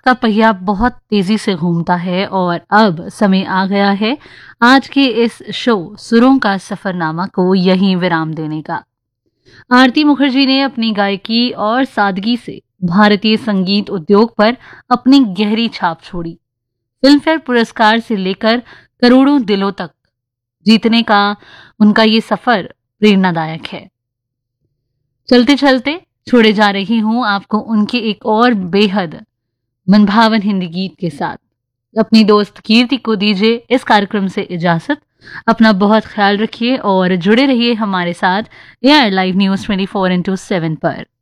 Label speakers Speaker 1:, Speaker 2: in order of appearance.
Speaker 1: का पहिया बहुत तेजी से घूमता है और अब समय आ गया है आज के इस शो सुरों का सफरनामा को यहीं विराम देने का। आरती मुखर्जी ने अपनी गायकी और सादगी से भारतीय संगीत उद्योग पर अपनी गहरी छाप छोड़ी। फिल्मफेयर पुरस्कार से लेकर करोड़ों दिलों तक जीतने का उनका ये सफर प्रेरणादायक है। चलते चलते छोड़े जा रही हूं आपको उनके एक और बेहद मनभावन हिंदी गीत के साथ। अपनी दोस्त कीर्ति को दीजिए इस कार्यक्रम से इजाजत। अपना बहुत ख्याल रखिए और जुड़े रहिए हमारे साथ एआर लाइव न्यूज 24/7 पर।